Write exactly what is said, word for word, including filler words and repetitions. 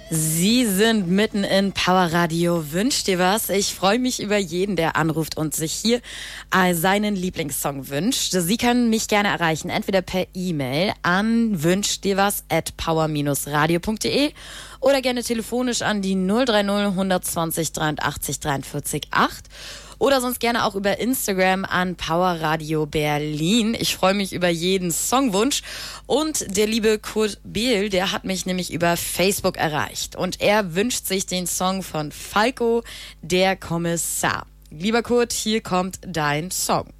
Sie sind mitten in Power Radio. Wünscht dir was? Ich freue mich über jeden, der anruft und sich hier äh, seinen Lieblingssong wünscht. Sie können mich gerne erreichen, entweder per E-Mail an wünscht dir was at power radio punkt de oder gerne telefonisch an die null drei null hundertzwanzig dreiundachtzig dreiundvierzig acht. Oder sonst gerne auch über Instagram an Power Radio Berlin. Ich freue mich über jeden Songwunsch. Und der liebe Kurt Behl, der hat mich nämlich über Facebook erreicht. Und er wünscht sich den Song von Falco, der Kommissar. Lieber Kurt, hier kommt dein Song.